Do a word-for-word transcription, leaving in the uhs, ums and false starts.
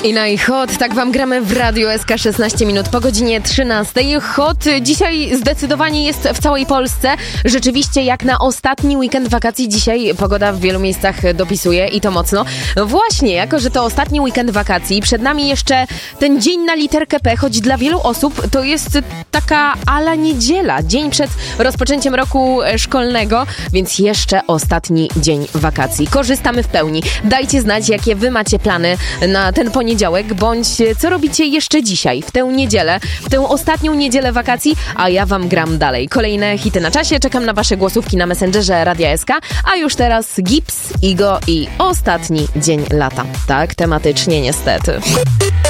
I na Hot, tak wam gramy w Radiu S K szesnaście minut po godzinie trzynastej. Hot dzisiaj zdecydowanie jest w całej Polsce. Rzeczywiście jak na ostatni weekend wakacji dzisiaj pogoda w wielu miejscach dopisuje i to mocno. Właśnie, jako że to ostatni weekend wakacji, przed nami jeszcze ten dzień na literkę P, choć dla wielu osób to jest taka ala niedziela, dzień przed rozpoczęciem roku szkolnego, więc jeszcze ostatni dzień wakacji. Korzystamy w pełni. Dajcie znać, jakie wy macie plany na ten poniedziałek, bądź co robicie jeszcze dzisiaj, w tę niedzielę, w tę ostatnią niedzielę wakacji, a ja wam gram dalej. Kolejne hity na czasie, czekam na wasze głosówki na Messengerze Radia S K, a już teraz Gips, Igo i ostatni dzień lata. Tak, tematycznie niestety.